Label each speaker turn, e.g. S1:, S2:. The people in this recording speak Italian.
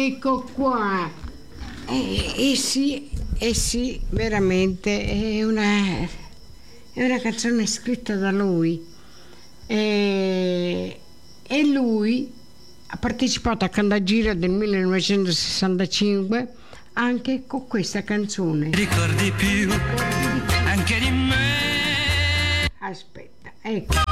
S1: Ecco qua. Sì, veramente è una canzone scritta da lui. E lui ha partecipato a Candagira del 1965 anche con questa canzone.
S2: Ricordi più anche di me.
S1: Aspetta, ecco.